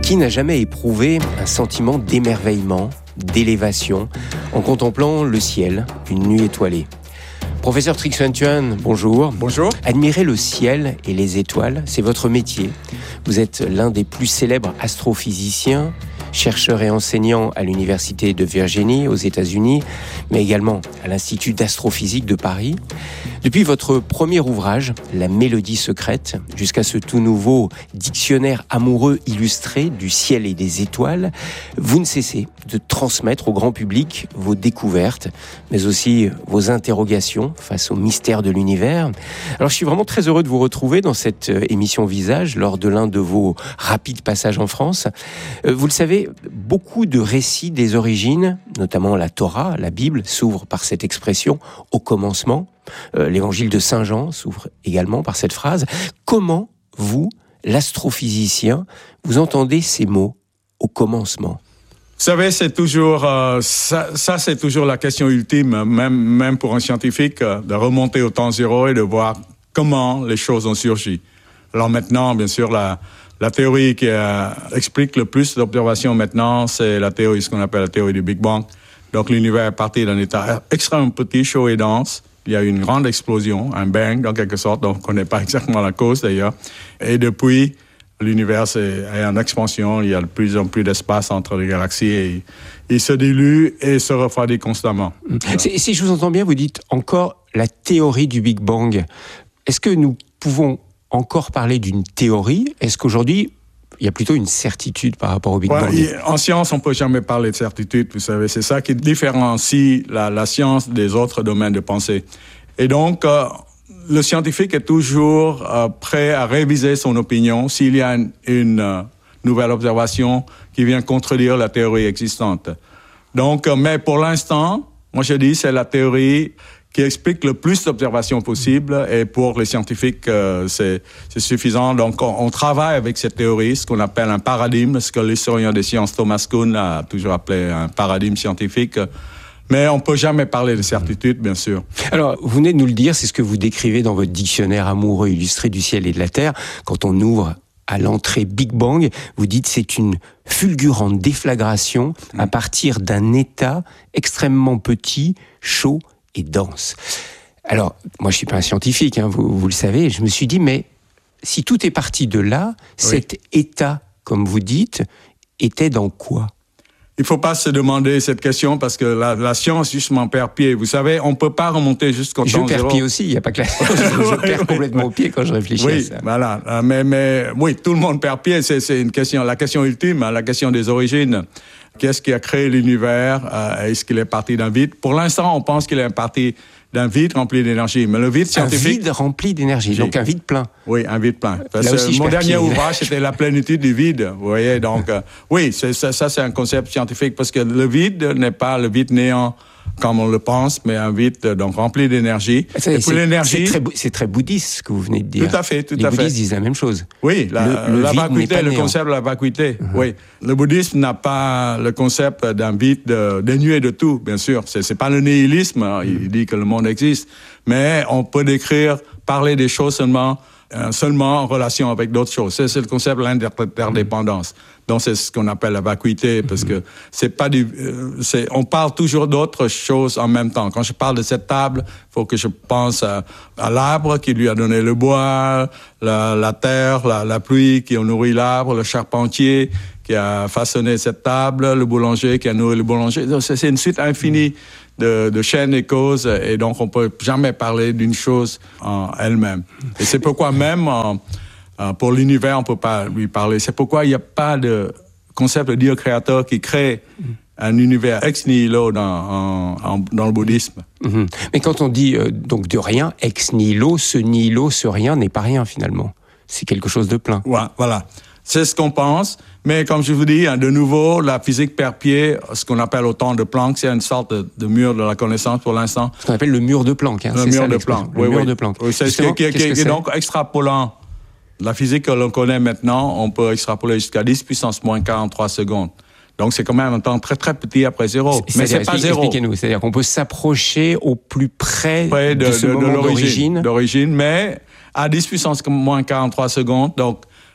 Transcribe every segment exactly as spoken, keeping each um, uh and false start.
Qui n'a jamais éprouvé un sentiment d'émerveillement, d'élévation, en contemplant le ciel, une nuit étoilée? Professeur Trix-Van-Thuan, bonjour. Bonjour. Admirer le ciel et les étoiles, c'est votre métier. Vous êtes l'un des plus célèbres astrophysiciens, chercheur et enseignant à l'Université de Virginie aux États-Unis, mais également à l'Institut d'astrophysique de Paris. Depuis votre premier ouvrage, La Mélodie secrète, jusqu'à ce tout nouveau dictionnaire amoureux illustré du ciel et des étoiles, vous ne cessez de transmettre au grand public vos découvertes, mais aussi vos interrogations face au mystère de l'univers. Alors je suis vraiment très heureux de vous retrouver dans cette émission Visage lors de l'un de vos rapides passages en France. Vous le savez, beaucoup de récits des origines, notamment la Torah, la Bible, s'ouvrent par cette expression « au commencement ». Euh, l'évangile de Saint Jean s'ouvre également par cette phrase. Comment, vous, l'astrophysicien, vous entendez ces mots « au commencement » ? Vous savez, c'est toujours euh, ça, ça, c'est toujours la question ultime, même même pour un scientifique, euh, de remonter au temps zéro et de voir comment les choses ont surgi. Alors maintenant, bien sûr, la la théorie qui euh, explique le plus d'observations maintenant, c'est la théorie, ce qu'on appelle la théorie du Big Bang. Donc l'univers est parti d'un état extrêmement petit, chaud et dense. Il y a eu une grande explosion, un bang en quelque sorte, dont on ne connaît pas exactement la cause d'ailleurs. Et depuis, l'univers est, est en expansion, il y a de plus en plus d'espace entre les galaxies et il se dilue et se refroidit constamment. Si, si je vous entends bien, vous dites encore la théorie du Big Bang. Est-ce que nous pouvons encore parler d'une théorie? Est-ce qu'aujourd'hui, il y a plutôt une certitude par rapport au Big ouais, Bang? En science, on ne peut jamais parler de certitude, vous savez. C'est ça qui différencie la, la science des autres domaines de pensée. Et donc, euh, le scientifique est toujours euh, prêt à réviser son opinion s'il y a une, une euh, nouvelle observation qui vient contredire la théorie existante. Donc, euh, mais pour l'instant, moi je dis c'est la théorie qui explique le plus d'observations possibles, et pour les scientifiques, euh, c'est, c'est suffisant. Donc, on, on travaille avec cette théorie, ce qu'on appelle un paradigme, ce que l'historien des sciences Thomas Kuhn a toujours appelé un paradigme scientifique. Mais on ne peut jamais parler de certitude, bien sûr. Alors, vous venez de nous le dire, c'est ce que vous décrivez dans votre dictionnaire amoureux illustré du ciel et de la terre. Quand on ouvre à l'entrée Big Bang, vous dites c'est une fulgurante déflagration à partir d'un état extrêmement petit, chaud et dense. Alors, moi je suis pas un scientifique, hein, vous, vous le savez, je me suis dit, mais si tout est parti de là, oui. Cet état, comme vous dites, était dans quoi ? Il ne faut pas se demander cette question parce que la, la science, justement, perd pied. Vous savez, on ne peut pas remonter jusqu'au je temps zéro. Je perds pied aussi, il n'y a pas que la science. Je, je perds complètement pied quand je réfléchis oui, à ça. Voilà. Mais, mais oui, tout le monde perd pied. C'est, c'est une question, la question ultime, la question des origines. Qu'est-ce qui a créé l'univers? Euh, est-ce qu'il est parti d'un vide? Pour l'instant, on pense qu'il est parti d'un vide rempli d'énergie. Mais le vide scientifique... Un vide rempli d'énergie, donc un vide plein. Oui, un vide plein. Parce Là aussi, mon dernier pied. ouvrage, c'était la plénitude du vide. Vous voyez, donc, euh, oui, c'est, ça, ça, c'est un concept scientifique parce que le vide n'est pas le vide néant comme on le pense, mais un vide donc rempli d'énergie. C'est, et pour c'est, l'énergie, c'est, très, c'est très bouddhiste ce que vous venez de dire. Tout à fait, tout Les à fait. Les bouddhistes disent la même chose. Oui, la, le, le la vide vacuité, le néant. concept de la vacuité. Uh-huh. Oui, le bouddhisme n'a pas le concept d'un vide de, dénué de tout, bien sûr. C'est, c'est pas le nihilisme. Hein. Il dit que le monde existe, mais on peut décrire, parler des choses seulement. seulement en relation avec d'autres choses. C'est, c'est le concept de l'interdépendance. Donc, c'est ce qu'on appelle la vacuité, parce que c'est pas du... Euh, c'est, on parle toujours d'autres choses en même temps. Quand je parle de cette table, il faut que je pense à, à l'arbre qui lui a donné le bois, la, la terre, la, la pluie qui a nourri l'arbre, le charpentier qui a façonné cette table, le boulanger qui a nourri le boulanger. Donc, c'est, c'est une suite infinie de, de chaînes et causes, et donc on peut jamais parler d'une chose en elle-même. Et c'est pourquoi même en, en, pour l'univers, on peut pas lui parler. C'est pourquoi il n'y a pas de concept de Dieu créateur qui crée un univers ex nihilo dans, en, en, dans le bouddhisme. Mmh. Mais quand on dit euh, donc de rien, ex nihilo, ce nihilo, ce rien n'est pas rien finalement. C'est quelque chose de plein. Ouais, voilà. C'est ce qu'on pense, mais comme je vous dis, de nouveau, la physique perd pied, ce qu'on appelle au temps de Planck, c'est une sorte de, de mur de la connaissance pour l'instant. Ce qu'on appelle le mur de Planck. Hein, le c'est mur ça, de Planck. Le oui, mur oui. de Planck. Oui, c'est ce qui, qui, qui est donc extrapolant. La physique que l'on connaît maintenant, on peut extrapoler jusqu'à dix puissance moins quarante-trois secondes. Donc, c'est quand même un temps très, très petit après zéro. C'est, mais c'est pas explique, zéro. Expliquez-nous. C'est-à-dire qu'on peut s'approcher au plus près, près de, de ce de, moment de l'origine, d'origine. d'origine. Mais à dix puissance moins quarante-trois secondes, donc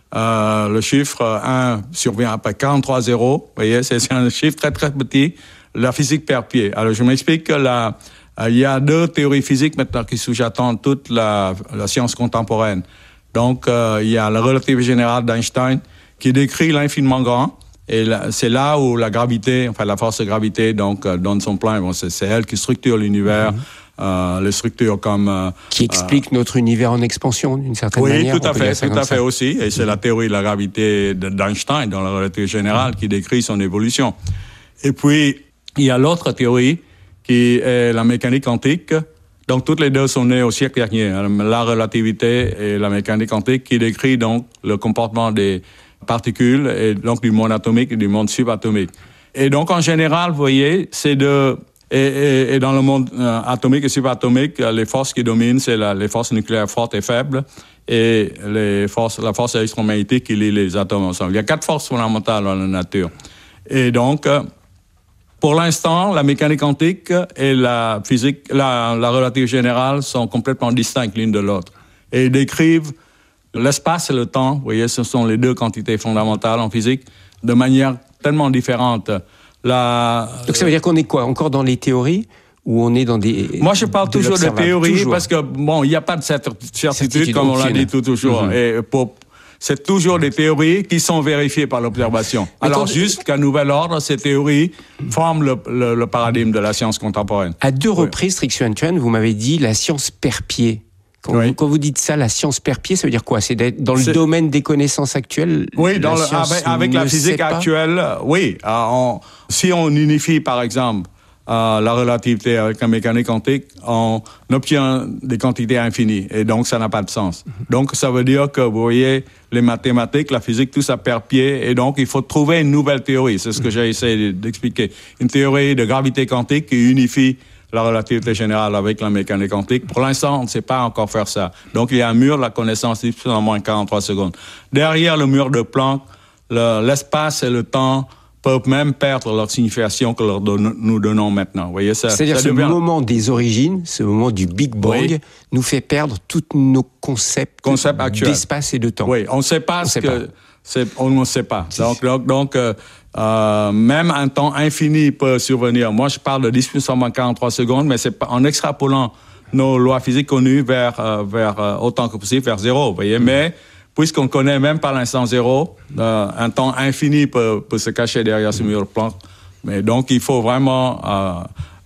euh, le chiffre un survient après quarante-trois zéros. Vous voyez, c'est, c'est un chiffre très, très petit. La physique perd pied. Alors, je m'explique que la, euh, il y a deux théories physiques maintenant qui sous-jacent toute la, la science contemporaine. Donc, euh, il y a la relativité générale d'Einstein qui décrit l'infiniment grand. Et là, c'est là où la gravité, enfin la force de gravité, donc euh, donne son plan. Bon, c'est, c'est elle qui structure l'univers, mmh. euh, les structures comme euh, qui explique euh, notre univers en expansion d'une certaine oui, manière. Oui, tout à fait, tout à fait ça. aussi. Et c'est mmh. la théorie de la gravité d'Einstein dans la relativité générale mmh. qui décrit son évolution. Et puis il y a l'autre théorie qui est la mécanique quantique. Donc toutes les deux sont nées au siècle dernier. La relativité et la mécanique quantique qui décrit donc le comportement des particules et donc du monde atomique et du monde subatomique. Et donc en général, vous voyez, c'est de et, et, et dans le monde euh, atomique et subatomique, les forces qui dominent, c'est la, les forces nucléaires fortes et faibles et les forces, la force électromagnétique qui lie les atomes ensemble. Il y a quatre forces fondamentales dans la nature. Et donc, euh, pour l'instant, la mécanique quantique et la physique, la, la relativité générale sont complètement distinctes l'une de l'autre et décrivent l'espace et le temps. Vous voyez, ce sont les deux quantités fondamentales en physique de manière tellement différente. La... Donc ça veut dire qu'on est quoi? Encore dans les théories ou on est dans des... Moi, je parle de toujours de théories toujours. Parce que, bon, il n'y a pas de certitude, certitude comme on l'a dit tout toujours. Mm-hmm. Et pour... C'est toujours des théories qui sont vérifiées par l'observation. Mais Alors, juste qu'à nouvel ordre, ces théories forment le, le, le paradigme de la science contemporaine. À deux oui. reprises, Trinh Xuan Thuan, vous m'avez dit la science perd pied. Quand, oui. vous, quand vous dites ça, la science perd pied, ça veut dire quoi? C'est d'être dans le c'est... domaine des connaissances actuelles? Oui, dans le, avec, avec la physique actuelle, oui. Euh, on, si on unifie, par exemple, euh, la relativité avec la mécanique quantique, on obtient des quantités infinies. Et donc, ça n'a pas de sens. Mm-hmm. Donc, ça veut dire que, vous voyez, les mathématiques, la physique, tout ça perd pied. Et donc, il faut trouver une nouvelle théorie. C'est ce que mm-hmm. j'ai essayé d'expliquer. Une théorie de gravité quantique qui unifie la relativité générale avec la mécanique quantique. Pour l'instant, on ne sait pas encore faire ça. Donc, il y a un mur de la connaissance en moins de quarante-trois secondes. Derrière le mur de Planck, le, l'espace et le temps peuvent même perdre leur signification que leur don- nous donnons maintenant. Vous voyez, ça, C'est-à-dire ça ce devient... moment des origines, ce moment du Big Bang, oui. nous fait perdre tous nos concepts, concepts d'espace et de temps. Oui, on ne sait pas on ce sait que... Pas. C'est... On ne sait pas. Donc, donc, donc euh, Euh, même un temps infini peut survenir. Moi, je parle de dix puissance moins quarante-trois secondes, mais c'est en extrapolant nos lois physiques connues vers, euh, vers euh, autant que possible, vers zéro, vous voyez. Mm. Mais puisqu'on connaît même pas l'instant zéro, euh, un temps infini peut, peut se cacher derrière ce mur de Planck. Mais donc, il faut vraiment euh,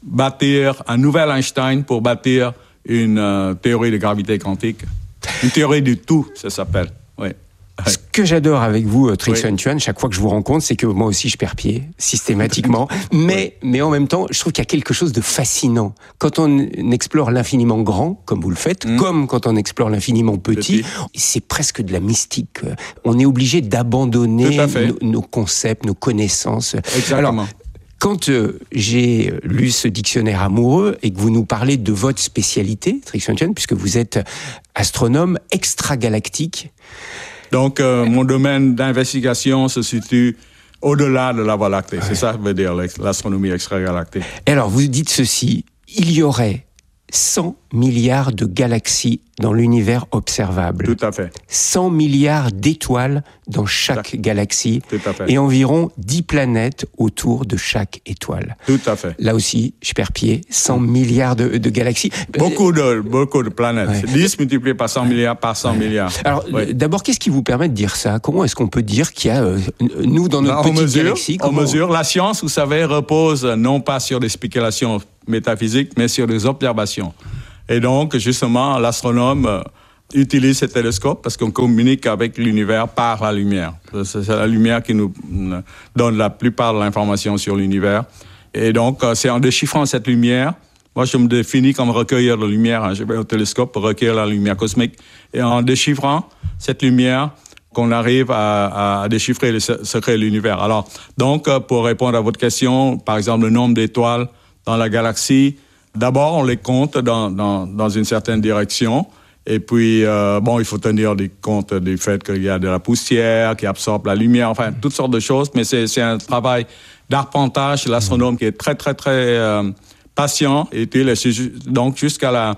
bâtir un nouvel Einstein pour bâtir une euh, théorie de gravité quantique. Une théorie du tout, ça s'appelle. Oui. Ce que j'adore avec vous, Trinh Xuan Thuan, chaque fois que je vous rencontre, c'est que moi aussi je perds pied, systématiquement. mais, mais en même temps, je trouve qu'il y a quelque chose de fascinant. Quand on explore l'infiniment grand, comme vous le faites, mmh. comme quand on explore l'infiniment petit, petit, c'est presque de la mystique. On est obligé d'abandonner nos, nos concepts, nos connaissances. Exactement. Alors, quand euh, j'ai lu ce dictionnaire amoureux et que vous nous parlez de votre spécialité, Trinh Xuan Thuan, puisque vous êtes astronome extragalactique, donc, euh, mon domaine d'investigation se situe au-delà de la Voie lactée. Ouais. C'est ça que veut dire l'astronomie extragalactique. Et alors, vous dites ceci, il y aurait cent milliards de galaxies dans l'univers observable. Tout à fait. cent milliards d'étoiles dans chaque galaxie. Tout à fait. Et environ dix planètes autour de chaque étoile. Tout à fait. Là aussi, je perds pied, cent milliards de, de galaxies. Beaucoup de, beaucoup de planètes. Ouais. dix multiplié par cent milliards par cent ouais. milliards. Alors, ouais. d'abord, qu'est-ce qui vous permet de dire ça? Comment est-ce qu'on peut dire qu'il y a, euh, nous, dans notre petite mesure, galaxie... Comment... On mesure. La science, vous savez, repose non pas sur des spéculations métaphysiques, mais sur des observations. Et donc, justement, l'astronome utilise ces télescopes parce qu'on communique avec l'univers par la lumière. C'est la lumière qui nous donne la plupart de l'information sur l'univers. Et donc, c'est en déchiffrant cette lumière, moi je me définis comme recueilleur de lumière. Hein. Je vais au télescope pour recueillir la lumière cosmique. Et en déchiffrant cette lumière, qu'on arrive à, à déchiffrer les secrets de l'univers. Alors, donc, pour répondre à votre question, par exemple, le nombre d'étoiles dans la galaxie, d'abord, on les compte dans, dans, dans une certaine direction. Et puis, euh, bon, il faut tenir compte du fait qu'il y a de la poussière qui absorbe la lumière, enfin, toutes sortes de choses. Mais c'est, c'est un travail d'arpentage de l'astronome qui est très, très, très euh, patient. Et puis, donc, jusqu'à la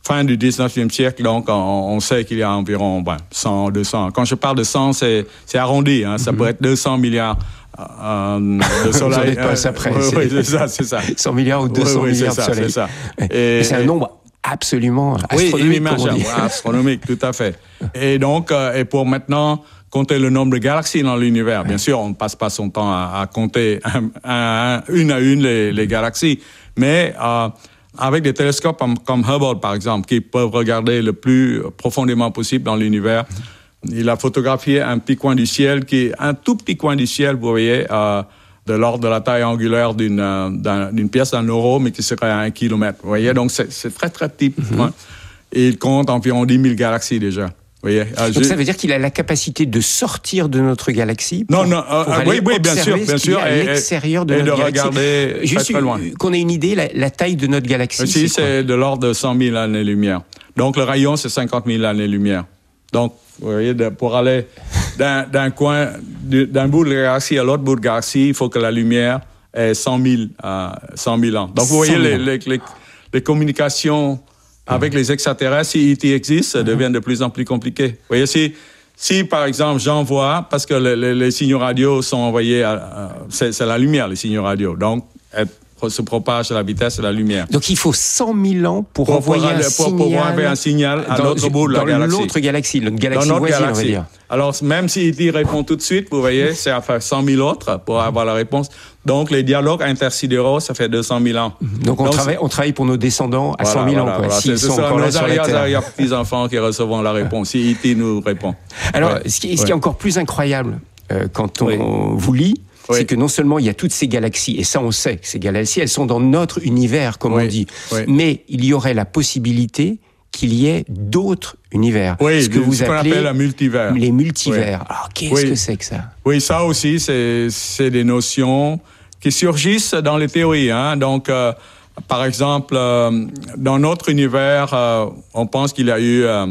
fin du dix-neuvième siècle, donc on, on sait qu'il y a environ ben, cent, deux cents. Quand je parle de cent, c'est, c'est arrondi, hein, ça mm-hmm. peut être deux cents milliards euh, de soleil. Vous n'êtes pas ça près. Euh, oui, oui, c'est ça, c'est ça. cent milliards ou deux cents oui, oui, milliards c'est de ça, soleil. C'est ça. Et, et c'est un nombre absolument astronomique. Oui, imaginaire, astronomique, tout à fait. Et donc, euh, et pour maintenant compter le nombre de galaxies dans l'univers, bien sûr, on ne passe pas son temps à, à compter un, un, un, une à une les, les galaxies, mais euh, avec des télescopes comme, comme Hubble, par exemple, qui peuvent regarder le plus profondément possible dans l'univers, il a photographié un petit coin du ciel qui est un tout petit coin du ciel, vous voyez, euh, de l'ordre de la taille angulaire d'une, euh, d'un, d'une pièce d'un euro, mais qui serait à un kilomètre. Vous voyez, donc c'est, c'est très, très petit. Mm-hmm. Hein. Et il compte environ dix mille galaxies déjà. Vous voyez, euh, donc ça veut dire qu'il a la capacité de sortir de notre galaxie pour, non, non, euh, pour euh, aller oui, oui, bien sûr, bien sûr, à et, l'extérieur de et notre de galaxie. Regarder Juste très, très loin. Qu'on ait une idée, la, la taille de notre galaxie. Si, c'est, c'est de l'ordre de cent mille années-lumière. Donc le rayon, c'est cinquante mille années-lumière. Donc, vous voyez, de, pour aller d'un, d'un coin, d'un bout de la galaxie à l'autre bout de la galaxie, il faut que la lumière ait cent mille, euh, cent mille ans. Donc, vous voyez, les, les, les, les communications avec mmh. les extraterrestres, si E T existe, mmh. deviennent de plus en plus compliquées. Vous voyez, si, si par exemple, j'envoie, parce que les, les, les signaux radio sont envoyés, à, à, c'est, c'est la lumière, les signaux radio. Donc, elle se propage à la vitesse de la lumière. Donc il faut cent mille ans pour, pour envoyer un, pour, signal pour envoyer un signal à dans, l'autre bout de la dans galaxie. L'autre galaxie, notre galaxie dans notre voisine, galaxie. on va dire. Alors, même si E T répond tout de suite, vous voyez, c'est à faire cent mille autres pour avoir la réponse. Donc, les dialogues intersidéraux, ça fait deux cent mille ans. Donc, on, Donc travaille, on travaille pour nos descendants à voilà, cent mille voilà, ans. Quoi, voilà. S'ils c'est, sont c'est encore nos là sur la Terre. arrière petits-enfants qui recevront la réponse, si E T nous répond. Alors, ouais. ce, qui, ce ouais. qui est encore plus incroyable, euh, quand on, oui. on vous lit, oui. c'est que non seulement il y a toutes ces galaxies, et ça on sait que ces galaxies, elles sont dans notre univers, comme oui. on dit, oui. mais il y aurait la possibilité qu'il y ait d'autres univers. Oui, ce que vous ce appelez qu'on appelle un multivers. Les multivers. Oui. Alors, qu'est-ce oui. que c'est que ça? Oui, ça aussi, c'est, c'est des notions qui surgissent dans les théories. Hein. Donc, euh, par exemple, euh, dans notre univers, euh, on pense qu'il y a eu euh,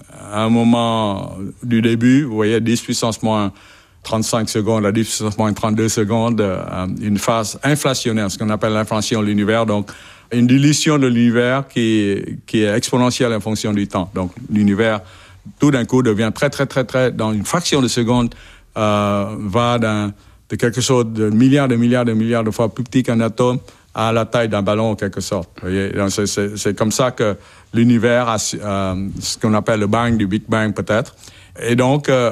un moment du début, vous voyez, dix puissance moins trente-cinq secondes à dix puissance moins trente-deux secondes, euh, une phase inflationnaire, ce qu'on appelle l'inflation de l'univers. Donc, une dilution de l'univers qui, qui est exponentielle en fonction du temps. Donc, l'univers, tout d'un coup, devient très, très, très, très, dans une fraction de seconde, euh, va d'un, de quelque chose de milliards, de milliards, de milliards de fois plus petit qu'un atome à la taille d'un ballon, en quelque sorte. Vous voyez? Donc, c'est, c'est, c'est comme ça que l'univers a euh, ce qu'on appelle le bang du Big Bang, peut-être. Et donc, euh,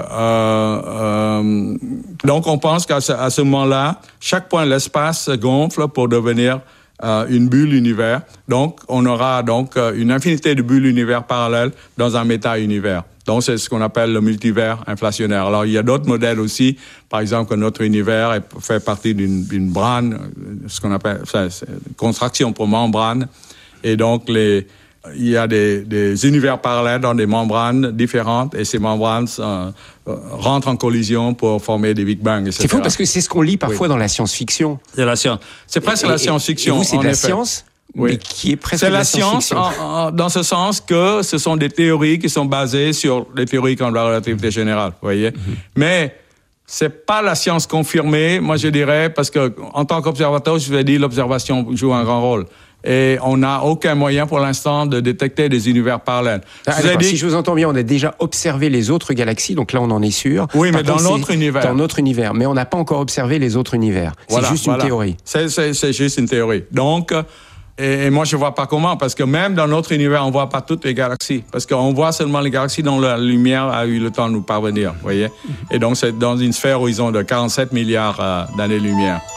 euh, donc on pense qu'à ce, à ce moment-là, chaque point de l'espace gonfle pour devenir euh, une bulle univers. Donc, on aura donc une infinité de bulles univers parallèles dans un méta-univers. Donc, c'est ce qu'on appelle le multivers inflationnaire. Alors, il y a d'autres modèles aussi. Par exemple, que notre univers est, fait partie d'une, d'une brane, ce qu'on appelle c'est, c'est une contraction pour membrane. Et donc, les... il y a des, des univers parallèles dans des membranes différentes et ces membranes euh, rentrent en collision pour former des Big Bang, et cetera. C'est fou parce que c'est ce qu'on lit parfois oui. dans la science-fiction. C'est la science. C'est presque et, la science-fiction. Et vous, c'est en de la effet. science, oui. mais qui est presque c'est de la, la science en, en, dans ce sens que ce sont des théories qui sont basées sur les théories comme la relativité générale, vous voyez. Mm-hmm. Mais c'est pas la science confirmée, moi je dirais, parce que en tant qu'observateur, je vous ai dit, l'observation joue un grand rôle. Et on n'a aucun moyen pour l'instant de détecter des univers parallèles. Ah, je dit... Si je vous entends bien, on a déjà observé les autres galaxies, donc là on en est sûr. Oui, mais Par dans contre, notre univers. Dans notre univers, mais on n'a pas encore observé les autres univers. Voilà, c'est juste voilà. une théorie. C'est, c'est, c'est juste une théorie. Donc, et, et moi je ne vois pas comment, parce que même dans notre univers, on ne voit pas toutes les galaxies. Parce qu'on voit seulement les galaxies dont la lumière a eu le temps de nous parvenir, vous voyez. Et donc c'est dans une sphère horizon de quarante-sept milliards euh, d'années-lumière.